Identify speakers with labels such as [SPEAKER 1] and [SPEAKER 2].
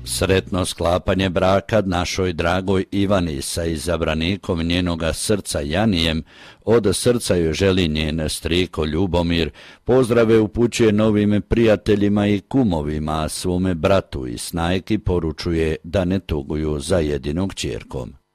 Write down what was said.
[SPEAKER 1] Sretno sklapanje braka našoj dragoj Ivani sa izabranikom njenoga srca Janijem, od srca joj želi njen striko Ljubomir, pozdrave upućuje novim prijateljima i kumovima, svome bratu i snajki poručuje da ne tuguju za jedinog ćerkom.